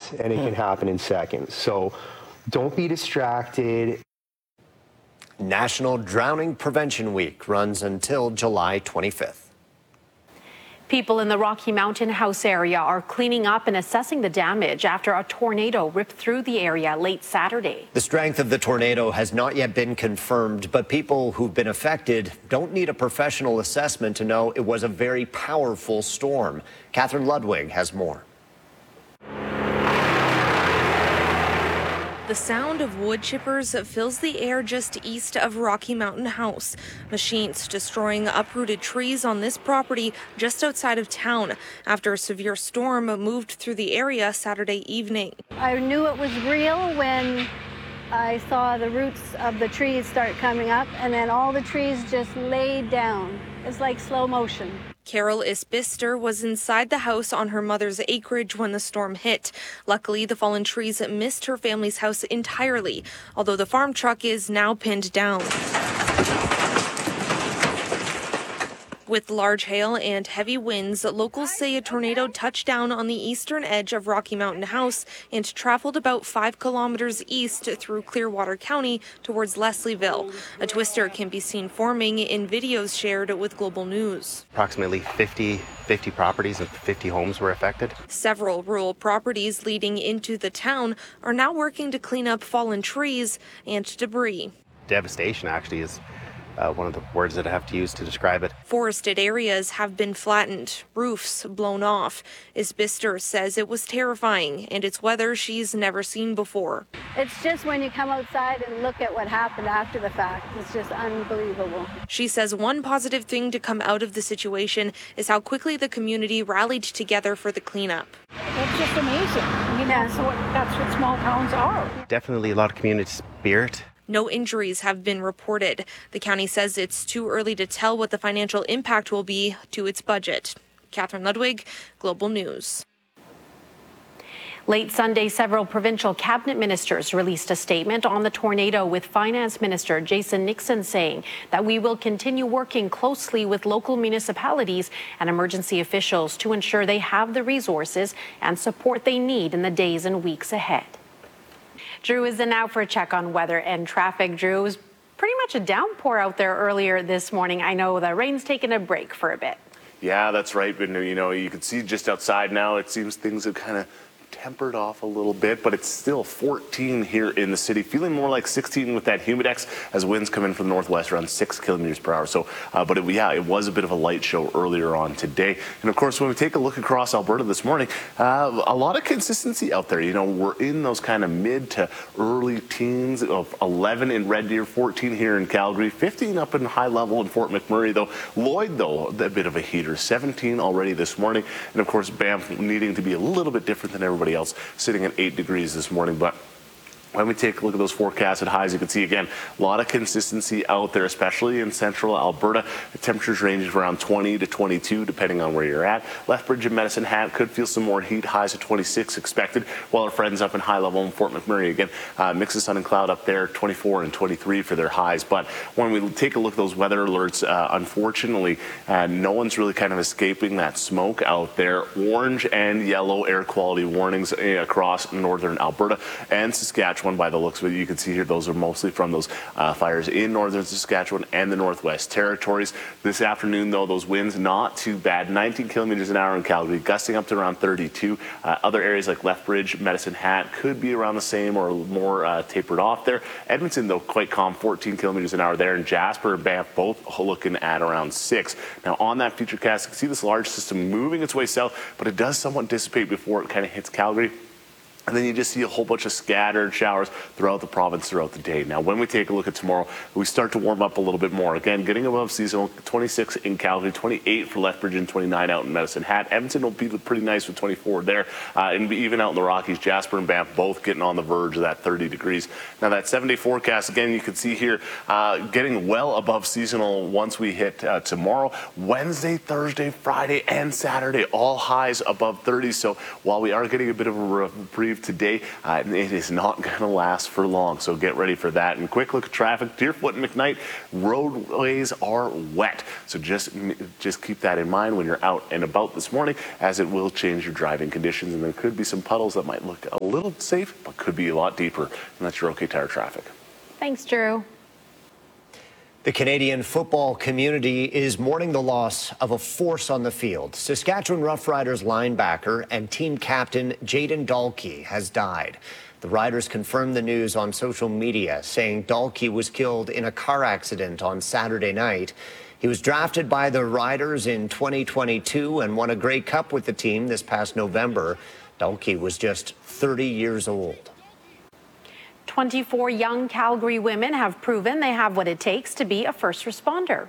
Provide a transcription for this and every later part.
minutes, and it can happen in seconds. So don't be distracted. National Drowning Prevention Week runs until July 25th. People in the Rocky Mountain House area are cleaning up and assessing the damage after a tornado ripped through the area late Saturday. The strength of the tornado has not yet been confirmed, but people who've been affected don't need a professional assessment to know it was a very powerful storm. Catherine Ludwig has more. The sound of wood chippers fills the air just east of Rocky Mountain House. Machines destroying uprooted trees on this property just outside of town after a severe storm moved through the area Saturday evening. I knew it was real when I saw the roots of the trees start coming up, and then all the trees just laid down. It's like slow motion. Carol Isbister was inside the house on her mother's acreage when the storm hit. Luckily, the fallen trees missed her family's house entirely, although the farm truck is now pinned down. With large hail and heavy winds, locals say a tornado touched down on the eastern edge of Rocky Mountain House and traveled about 5 kilometers east through Clearwater County towards Leslieville. A twister can be seen forming in videos shared with Global News. Approximately 50 properties and 50 homes were affected. Several rural properties leading into the town are now working to clean up fallen trees and debris. Devastation actually is one of the words that I have to use to describe it. Forested areas have been flattened, roofs blown off. Isbister says it was terrifying, and it's weather she's never seen before. It's just when you come outside and look at what happened after the fact, it's just unbelievable. She says one positive thing to come out of the situation is how quickly the community rallied together for the cleanup. It's just amazing. I mean, that's what small towns are. Definitely a lot of community spirit. No injuries have been reported. The county says it's too early to tell what the financial impact will be to its budget. Catherine Ludwig, Global News. Late Sunday, several provincial cabinet ministers released a statement on the tornado, with Finance Minister Jason Nixon saying that we will continue working closely with local municipalities and emergency officials to ensure they have the resources and support they need in the days and weeks ahead. Drew is in now for a check on weather and traffic. Drew, it was pretty much a downpour out there earlier this morning. I know the rain's taken a break for a bit. Yeah, that's right. But, you can see just outside now, it seems things have kind of tempered off a little bit, but it's still 14 here in the city, feeling more like 16 with that humidex as winds come in from the northwest around 6 kilometers per hour. So, but it was a bit of a light show earlier on today. And of course, when we take a look across Alberta this morning, a lot of consistency out there. We're in those kind of mid to early teens of 11 in Red Deer, 14 here in Calgary, 15 up in high level in Fort McMurray, though. Lloyd, though, a bit of a heater, 17 already this morning. And of course, Banff needing to be a little bit different than everybody else, sitting at 8 degrees this morning. But when we take a look at those forecasted highs, you can see, again, a lot of consistency out there, especially in central Alberta. The temperatures ranging from around 20 to 22, depending on where you're at. Lethbridge and Medicine Hat could feel some more heat, highs of 26 expected, while our friends up in high level in Fort McMurray, again, mix of sun and cloud up there, 24 and 23 for their highs. But when we take a look at those weather alerts, unfortunately, no one's really kind of escaping that smoke out there. Orange and yellow air quality warnings across northern Alberta and Saskatchewan. By the looks of it, you can see here those are mostly from those fires in northern Saskatchewan and the Northwest Territories. This afternoon, though, those winds not too bad, 19 kilometers an hour in Calgary, gusting up to around 32. Other areas like Lethbridge, Medicine Hat could be around the same or more tapered off there. Edmonton, though, quite calm, 14 kilometers an hour there. And Jasper and Banff both looking at around 6. Now, on that futurecast, you can see this large system moving its way south, but it does somewhat dissipate before it kind of hits Calgary. And then you just see a whole bunch of scattered showers throughout the province throughout the day. Now, when we take a look at tomorrow, we start to warm up a little bit more. Again, getting above seasonal, 26 in Calgary, 28 for Lethbridge, and 29 out in Medicine Hat. Edmonton will be pretty nice with 24 there. And even out in the Rockies, Jasper and Banff both getting on the verge of that 30 degrees. Now, that 7-day forecast, again, you can see here, getting well above seasonal once we hit tomorrow. Wednesday, Thursday, Friday, and Saturday, all highs above 30. So while we are getting a bit of a reprieve leave today. It is not going to last for long, so get ready for that. And quick look at traffic. Deerfoot and McKnight roadways are wet, so just keep that in mind when you're out and about this morning, as it will change your driving conditions, and there could be some puddles that might look a little safe, but could be a lot deeper. And that's your OK Tire traffic. Thanks, Drew. The Canadian football community is mourning the loss of a force on the field. Saskatchewan Roughriders linebacker and team captain Jayden Dalkey has died. The Riders confirmed the news on social media, saying Dalkey was killed in a car accident on Saturday night. He was drafted by the Riders in 2022 and won a Grey Cup with the team this past November. Dalkey was just 30 years old. 24 young Calgary women have proven they have what it takes to be a first responder.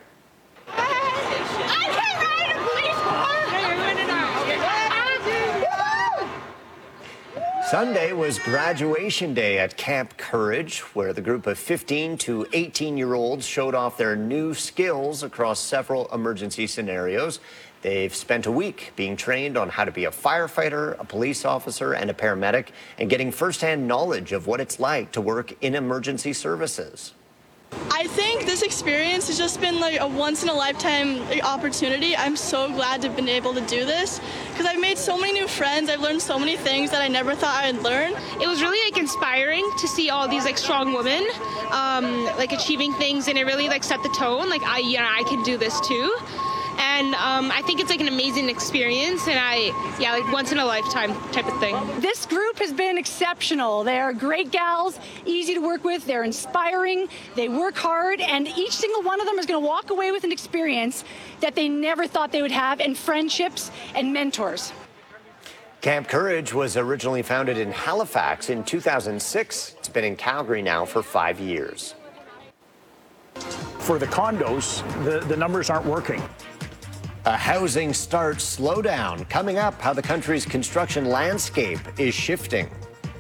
Sunday was graduation day at Camp Courage, where the group of 15 to 18-year-olds showed off their new skills across several emergency scenarios. They've spent a week being trained on how to be a firefighter, a police officer, and a paramedic, and getting firsthand knowledge of what it's like to work in emergency services. I think this experience has just been like a once-in-a-lifetime opportunity. I'm so glad to have been able to do this because I've made so many new friends. I've learned so many things that I never thought I'd learn. It was really inspiring to see all these strong women achieving things, and it really set the tone. I can do this too. And I think it's an amazing experience, and once in a lifetime type of thing. This group has been exceptional. They're great gals, easy to work with. They're inspiring. They work hard, and each single one of them is going to walk away with an experience that they never thought they would have, and friendships and mentors. Camp Courage was originally founded in Halifax in 2006. It's been in Calgary now for 5 years. For the condos, the numbers aren't working. A housing starts slowdown. Coming up, how the country's construction landscape is shifting.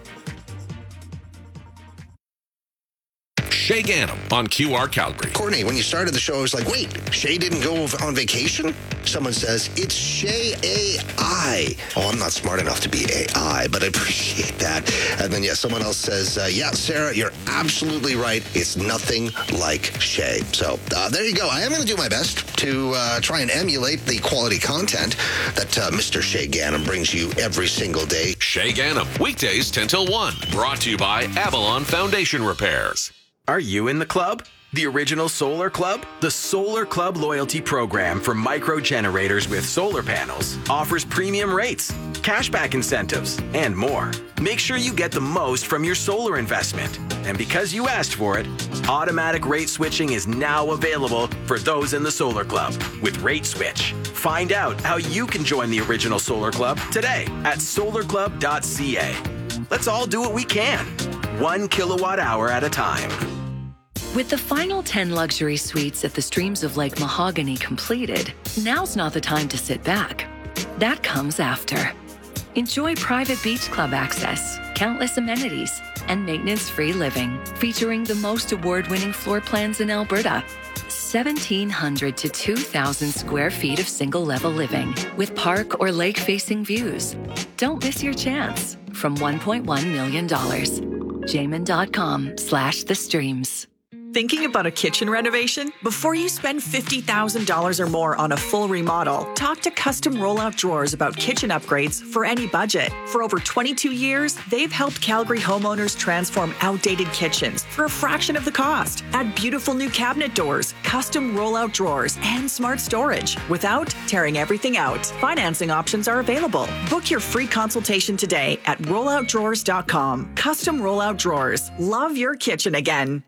Shay Gannam on QR Calgary. Courtney, when you started the show, I was like, wait, Shay didn't go on vacation? Someone says, it's Shay AI. Oh, I'm not smart enough to be AI, but I appreciate that. And then, someone else says, yeah, Sarah, you're absolutely right. It's nothing like Shay. So there you go. I am going to do my best to try and emulate the quality content that Mr. Shay Gannam brings you every single day. Shay Gannam, weekdays 10 till 1. Brought to you by Avalon Foundation Repairs. Are you in the club? The original Solar Club? The Solar Club loyalty program for micro generators with solar panels offers premium rates, cashback incentives, and more. Make sure you get the most from your solar investment. And because you asked for it, automatic rate switching is now available for those in the Solar Club with Rate Switch. Find out how you can join the original Solar Club today at solarclub.ca. Let's all do what we can, 1 kilowatt hour at a time. With the final 10 luxury suites at the Streams of Lake Mahogany completed, now's not the time to sit back. That comes after. Enjoy private beach club access, countless amenities, and maintenance-free living, featuring the most award-winning floor plans in Alberta. 1,700 to 2,000 square feet of single-level living with park or lake-facing views. Don't miss your chance. From $1.1 million. Jamin.com/the streams. Thinking about a kitchen renovation? Before you spend $50,000 or more on a full remodel, talk to Custom Rollout Drawers about kitchen upgrades for any budget. For over 22 years, they've helped Calgary homeowners transform outdated kitchens for a fraction of the cost. Add beautiful new cabinet doors, custom rollout drawers, and smart storage without tearing everything out. Financing options are available. Book your free consultation today at rolloutdrawers.com. Custom Rollout Drawers. Love your kitchen again.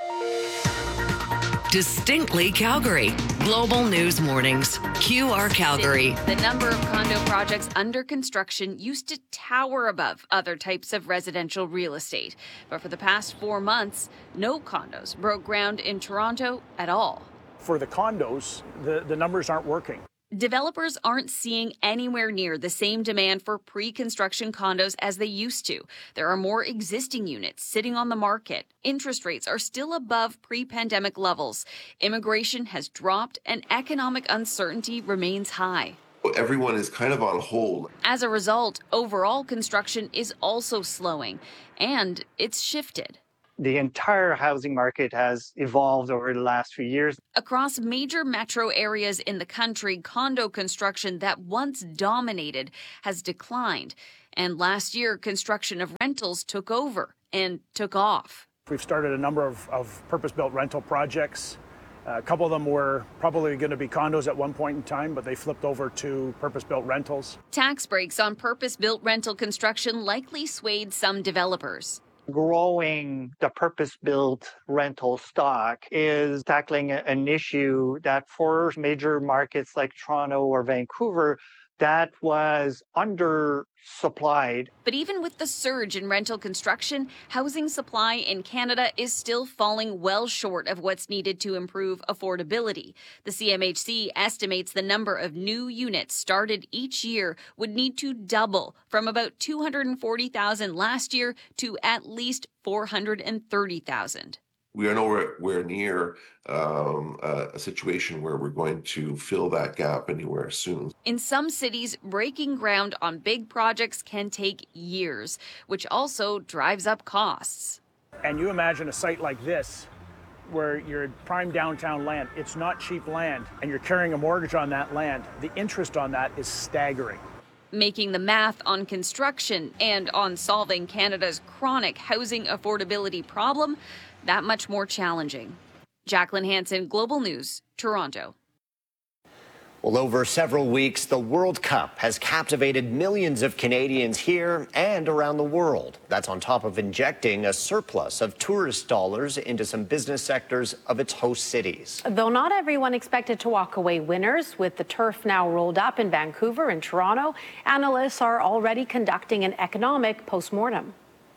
Distinctly Calgary. Global News Mornings. QR Calgary. The number of condo projects under construction used to tower above other types of residential real estate. But for the past 4 months, no condos broke ground in Toronto at all. For the condos, the numbers aren't working. Developers aren't seeing anywhere near the same demand for pre-construction condos as they used to. There are more existing units sitting on the market. Interest rates are still above pre-pandemic levels. Immigration has dropped and economic uncertainty remains high. Everyone is kind of on hold. As a result, overall construction is also slowing, and it's shifted. The entire housing market has evolved over the last few years. Across major metro areas in the country, condo construction that once dominated has declined. And last year, construction of rentals took over and took off. We've started a number of purpose-built rental projects. A couple of them were probably going to be condos at one point in time, but they flipped over to purpose-built rentals. Tax breaks on purpose-built rental construction likely swayed some developers. Growing the purpose-built rental stock is tackling an issue that for major markets like Toronto or Vancouver, that was undersupplied. But even with the surge in rental construction, housing supply in Canada is still falling well short of what's needed to improve affordability. The CMHC estimates the number of new units started each year would need to double from about 240,000 last year to at least 430,000. We are nowhere near a situation where we're going to fill that gap anywhere soon. In some cities, breaking ground on big projects can take years, which also drives up costs. And you imagine a site like this, where you're prime downtown land, it's not cheap land, and you're carrying a mortgage on that land. The interest on that is staggering. Making the math on construction and on solving Canada's chronic housing affordability problem that much more challenging. Jacqueline Hansen, Global News, Toronto. Well, over several weeks, the World Cup has captivated millions of Canadians here and around the world. That's on top of injecting a surplus of tourist dollars into some business sectors of its host cities. Though not everyone expected to walk away winners, with the turf now rolled up in Vancouver and Toronto, analysts are already conducting an economic postmortem.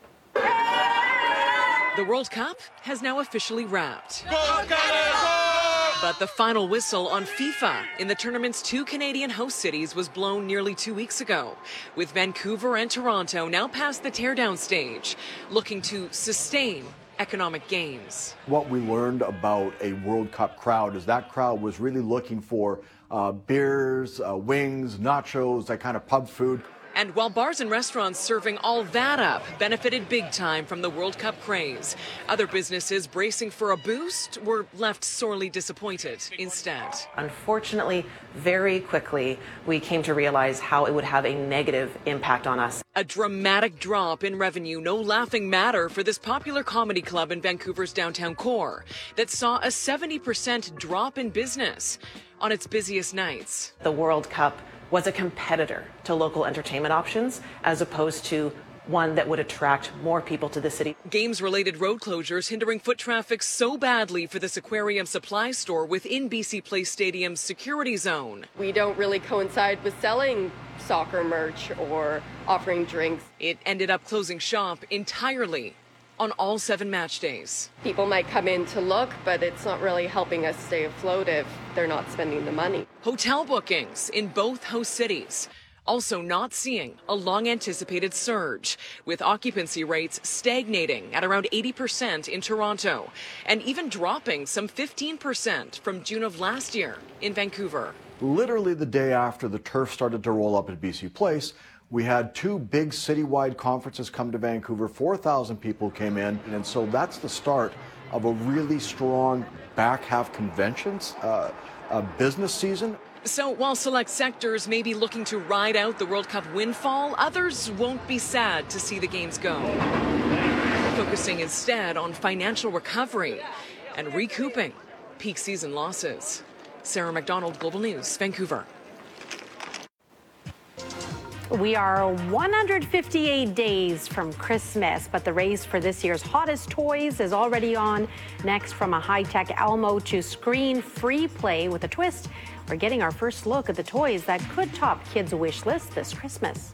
The World Cup has now officially wrapped. But the final whistle on FIFA in the tournament's two Canadian host cities was blown nearly 2 weeks ago, with Vancouver and Toronto now past the teardown stage, looking to sustain economic gains. What we learned about a World Cup crowd is that crowd was really looking for beers, wings, nachos, that kind of pub food. And while bars and restaurants serving all that up benefited big time from the World Cup craze, other businesses bracing for a boost were left sorely disappointed instead. Unfortunately, very quickly, we came to realize how it would have a negative impact on us. A dramatic drop in revenue, no laughing matter for this popular comedy club in Vancouver's downtown core that saw a 70% drop in business on its busiest nights. The World Cup was a competitor to local entertainment options as opposed to one that would attract more people to the city. Games-related road closures hindering foot traffic so badly for this aquarium supply store within BC Place Stadium's security zone. We don't really coincide with selling soccer merch or offering drinks. It ended up closing shop entirely on all 7 match days. People might come in to look, but it's not really helping us stay afloat if they're not spending the money. Hotel bookings in both host cities also not seeing a long-anticipated surge, with occupancy rates stagnating at around 80% in Toronto and even dropping some 15% from June of last year in Vancouver. Literally the day after the turf started to roll up at BC Place, we had 2 big citywide conferences come to Vancouver. 4,000 people came in, and so that's the start of a really strong back half conventions business season. So while select sectors may be looking to ride out the World Cup windfall, others won't be sad to see the games go, focusing instead on financial recovery and recouping peak season losses. Sarah McDonald, Global News, Vancouver. We are 158 days from Christmas, but the race for this year's hottest toys is already on. Next, from a high-tech Elmo to screen-free play with a twist, we're getting our first look at the toys that could top kids' wish list this Christmas.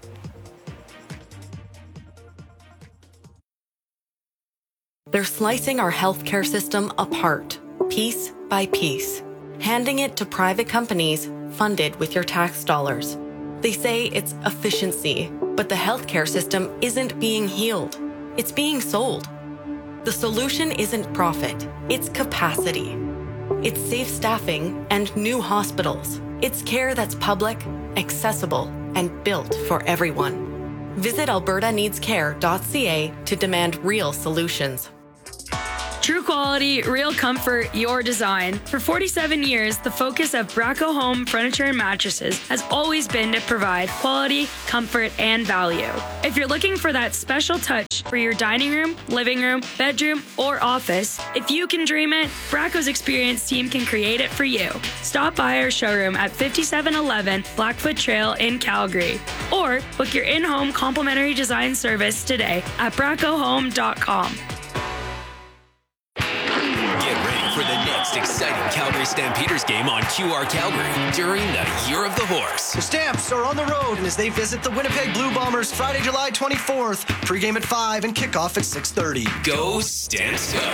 They're slicing our healthcare system apart, piece by piece, handing it to private companies funded with your tax dollars. They say it's efficiency, but the healthcare system isn't being healed. It's being sold. The solution isn't profit, it's capacity. It's safe staffing and new hospitals. It's care that's public, accessible, and built for everyone. Visit albertaneedscare.ca to demand real solutions. True quality, real comfort, your design. For 47 years, the focus of Braco Home Furniture and Mattresses has always been to provide quality, comfort, and value. If you're looking for that special touch for your dining room, living room, bedroom, or office, if you can dream it, Braco's experienced team can create it for you. Stop by our showroom at 5711 Blackfoot Trail in Calgary, or book your in-home complimentary design service today at bracohome.com. For the next exciting Calgary Stampeders game on QR Calgary during the Year of the Horse. The Stamps are on the road as they visit the Winnipeg Blue Bombers Friday, July 24th. Pre-game at 5 and kickoff at 6:30. Go Stamps Go!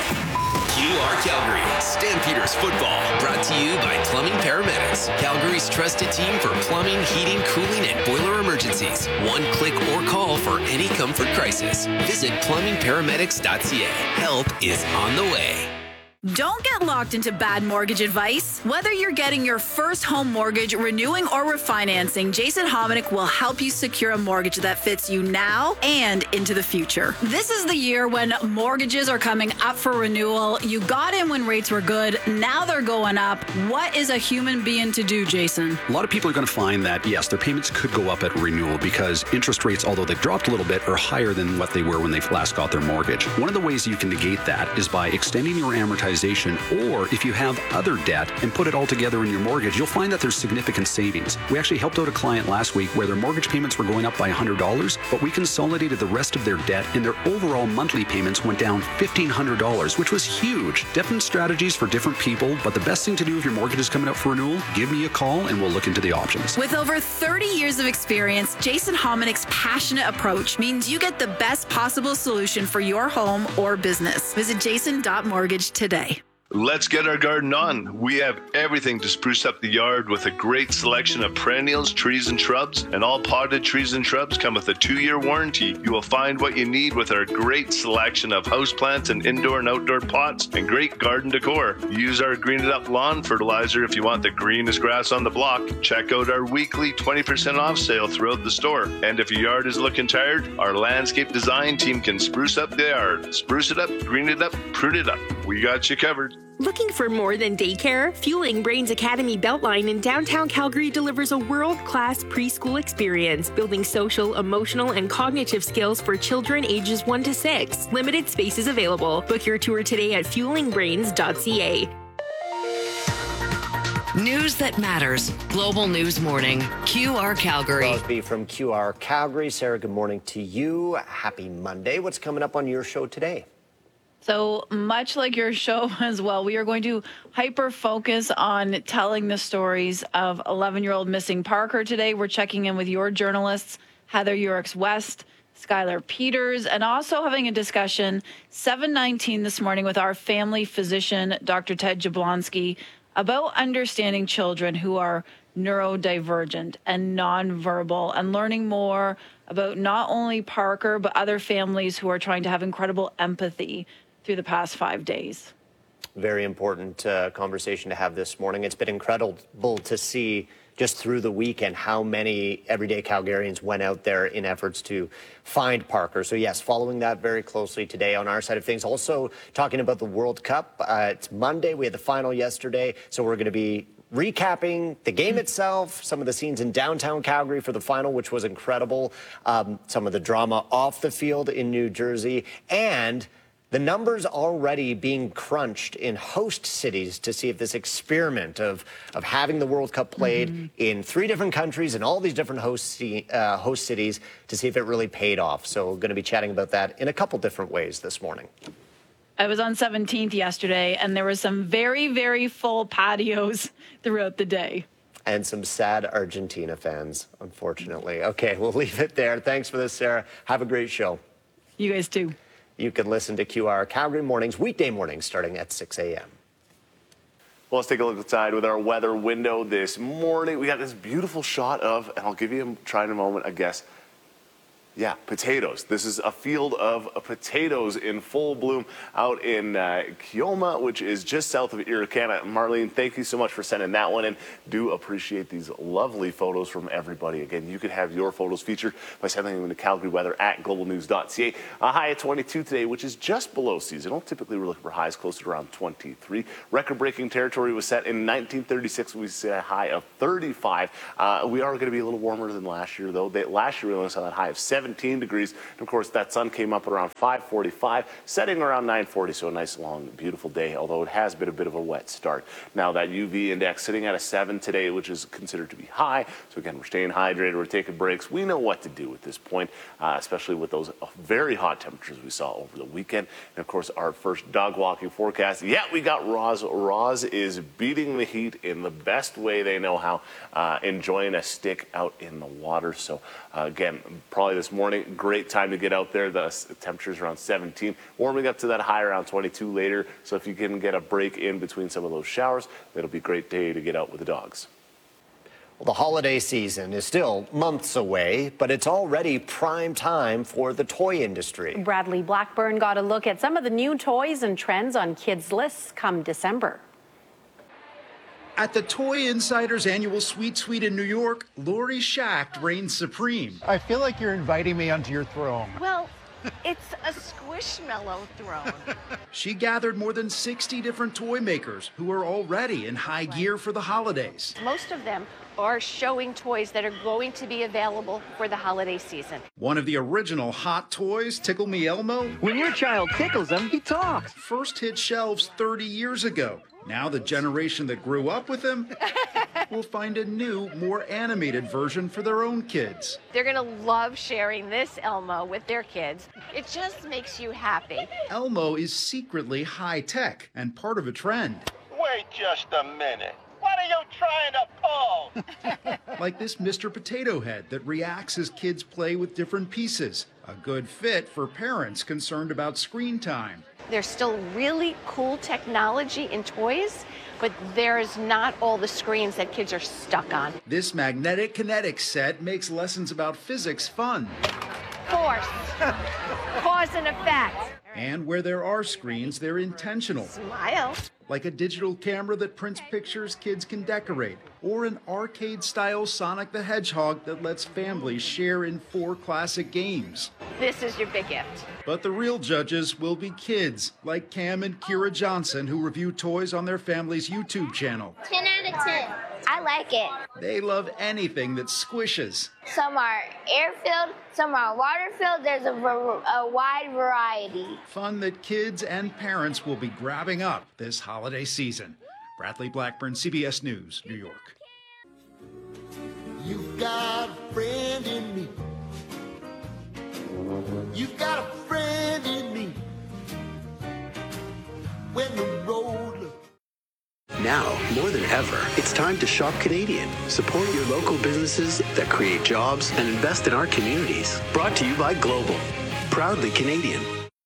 QR Calgary Stampeders football brought to you by Plumbing Paramedics, Calgary's trusted team for plumbing, heating, cooling, and boiler emergencies. One click or call for any comfort crisis. Visit plumbingparamedics.ca. Help is on the way. Don't get locked into bad mortgage advice. Whether you're getting your first home mortgage, renewing, or refinancing, Jason Hominick will help you secure a mortgage that fits you now and into the future. This is the year when mortgages are coming up for renewal. You got in when rates were good. Now they're going up. What is a human being to do, Jason? A lot of people are going to find that, yes, their payments could go up at renewal because interest rates, although they've dropped a little bit, are higher than what they were when they last got their mortgage. One of the ways you can negate that is by extending your amortization, or if you have other debt and put it all together in your mortgage, you'll find that there's significant savings. We actually helped out a client last week where their mortgage payments were going up by $100, but we consolidated the rest of their debt and their overall monthly payments went down $1,500, which was huge. Different strategies for different people, but the best thing to do if your mortgage is coming up for renewal, give me a call and we'll look into the options. With over 30 years of experience, Jason Hominick's passionate approach means you get the best possible solution for your home or business. Visit jason.mortgage today. Let's get our garden on. We have everything to spruce up the yard with a great selection of perennials, trees, and shrubs. And all potted trees and shrubs come with a 2-year warranty. You will find what you need with our great selection of houseplants and indoor and outdoor pots and great garden decor. Use our Green It Up lawn fertilizer if you want the greenest grass on the block. Check out our weekly 20% off sale throughout the store. And if your yard is looking tired, our landscape design team can spruce up the yard. Spruce it up, green it up, prune it up. We got you covered. Looking for more than daycare? Fueling Brains Academy Beltline in downtown Calgary delivers a world-class preschool experience, building social, emotional, and cognitive skills for children ages 1 to 6. Limited spaces available. Book your tour today at fuelingbrains.ca. News that matters. Global News Morning. QR Calgary. Crosby from QR Calgary. Sarah, good morning to you. Happy Monday. What's coming up on your show today? So much like your show as well, we are going to hyper-focus on telling the stories of 11-year-old missing Parker today. We're checking in with your journalists, Heather Yurix-West, Skylar Peters, and also having a discussion 7:19 this morning with our family physician, Dr. Ted Jablonski, about understanding children who are neurodivergent and nonverbal and learning more about not only Parker, but other families who are trying to have incredible empathy through the past 5 days. Very important conversation to have this morning. It's been incredible to see just through the weekend how many everyday Calgarians went out there in efforts to find Parker. So yes, following that very closely today on our side of things. Also talking about the World Cup. It's Monday. We had the final yesterday. So we're going to be recapping the game itself, some of the scenes in downtown Calgary for the final, which was incredible, some of the drama off the field in New Jersey, and the numbers already being crunched in host cities to see if this experiment of having the World Cup played in 3 different countries and all these different host cities to see if it really paid off. So we're going to be chatting about that in a couple different ways this morning. I was on 17th yesterday, and there were some very, very full patios throughout the day. And some sad Argentina fans, unfortunately. Okay, we'll leave it there. Thanks for this, Sarah. Have a great show. You guys too. You can listen to QR Calgary mornings, weekday mornings, starting at 6 a.m. Well, let's take a look outside with our weather window this morning. We got this beautiful shot of, and I'll give you, try in a moment, a guess. Yeah, potatoes. This is a field of potatoes in full bloom out in Keoma, which is just south of Irricana. Marlene, thank you so much for sending that one in. Do appreciate these lovely photos from everybody. Again, you can have your photos featured by sending them to Calgary Weather at globalnews.ca. A high at 22 today, which is just below seasonal. Typically, we're looking for highs closer to around 23. Record-breaking territory was set in 1936. We see a high of 35. We are going to be a little warmer than last year, though. Last year, we only saw that high of 17 degrees. And of course, that sun came up at around 5:45, setting around 9:40. So a nice, long, beautiful day, although it has been a bit of a wet start. Now, that UV index sitting at a 7 today, which is considered to be high. So again, we're staying hydrated. We're taking breaks. We know what to do at this point, especially with those very hot temperatures we saw over the weekend. And of course, our first dog walking forecast. Yeah, we got Roz. Roz is beating the heat in the best way they know how, enjoying a stick out in the water. So again, probably this morning, great time to get out there. The temperature's around 17, warming up to that high around 22 later. So if you can get a break in between some of those showers, it'll be a great day to get out with the dogs. Well, the holiday season is still months away, but it's already prime time for the toy industry. Bradley Blackburn got a look at some of the new toys and trends on kids' lists come December. At the Toy Insider's annual Sweet Suite in New York, Lori Schacht reigns supreme. I feel like you're inviting me onto your throne. Well, it's a Squishmallow throne. She gathered more than 60 different toy makers who are already in high gear for the holidays. Most of them are showing toys that are going to be available for the holiday season. One of the original hot toys, Tickle Me Elmo. When your child tickles him, he talks. First hit shelves 30 years ago. Now the generation that grew up with him will find a new, more animated version for their own kids. They're going to love sharing this Elmo with their kids. It just makes you happy. Elmo is secretly high-tech and part of a trend. Wait just a minute. What are you trying to pull? Like this Mr. Potato Head that reacts as kids play with different pieces. A good fit for parents concerned about screen time. There's still really cool technology in toys, but there's not all the screens that kids are stuck on. This magnetic kinetics set makes lessons about physics fun. Force, cause and effect. And where there are screens, they're intentional. Smile. Like a digital camera that prints pictures kids can decorate, or an arcade-style Sonic the Hedgehog that lets families share in 4 classic games. This is your big gift. But the real judges will be kids, like Cam and Kira Johnson, who review toys on their family's YouTube channel. 10 out of 10. I like it. They love anything that squishes. Some are air-filled, some are water-filled. There's a wide variety. Fun that kids and parents will be grabbing up this holiday season. Bradley Blackburn, CBS News, New York. You've got a friend in me. You've got a friend in me. When the road Now, more than ever, it's time to shop Canadian. Support your local businesses that create jobs and invest in our communities. Brought to you by Global. Proudly Canadian.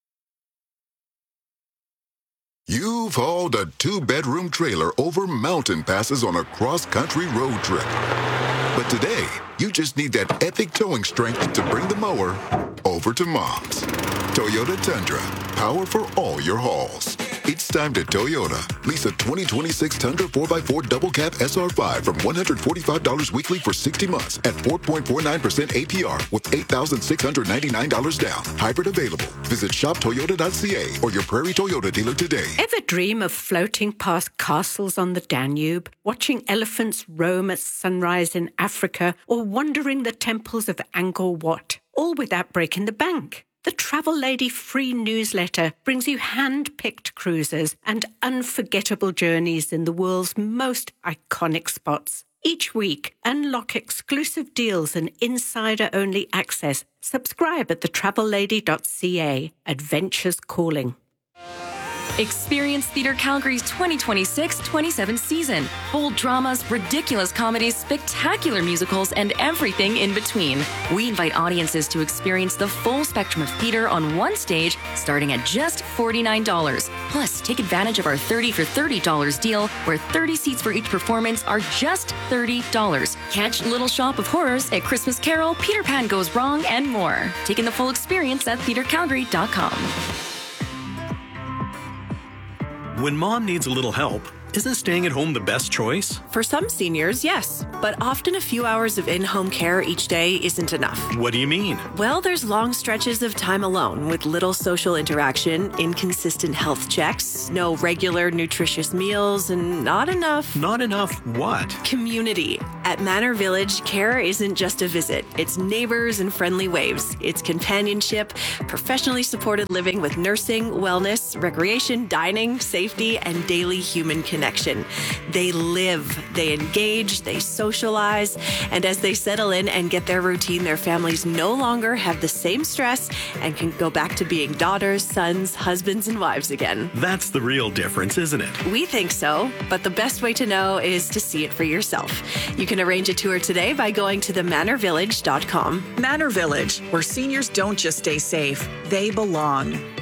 You've hauled a 2-bedroom trailer over mountain passes on a cross-country road trip. But today, you just need that epic towing strength to bring the mower over to Mom's. Toyota Tundra, power for all your hauls. It's time to Toyota. Lease a 2026 Tundra 4x4 double cab SR5 from $145 weekly for 60 months at 4.49% APR with $8,699 down. Hybrid available. Visit shoptoyota.ca or your Prairie Toyota dealer today. Ever dream of floating past castles on the Danube, watching elephants roam at sunrise in Africa, or wandering the temples of Angkor Wat, all without breaking the bank? The Travel Lady free newsletter brings you hand-picked cruises and unforgettable journeys in the world's most iconic spots. Each week, unlock exclusive deals and insider-only access. Subscribe at thetravellady.ca. Adventures calling. Experience Theatre Calgary's 2026-27 season. Bold dramas, ridiculous comedies, spectacular musicals, and everything in between. We invite audiences to experience the full spectrum of theatre on one stage, starting at just $49. Plus, take advantage of our 30 for $30 deal, where 30 seats for each performance are just $30. Catch Little Shop of Horrors at Christmas Carol, Peter Pan Goes Wrong, and more. Taking the full experience at theatercalgary.com. When mom needs a little help, isn't staying at home the best choice? For some seniors, yes. But often a few hours of in-home care each day isn't enough. What do you mean? Well, there's long stretches of time alone with little social interaction, inconsistent health checks, no regular nutritious meals, and not enough... Not enough what? Community. At Manor Village, care isn't just a visit. It's neighbors and friendly waves. It's companionship, professionally supported living with nursing, wellness, recreation, dining, safety, and daily human connection. They live, they engage, they socialize, and as they settle in and get their routine, their families no longer have the same stress and can go back to being daughters, sons, husbands, and wives again. That's the real difference, isn't it? We think so, but the best way to know is to see it for yourself. You can arrange a tour today by going to themanorvillage.com. Manor Village, where seniors don't just stay safe, they belong.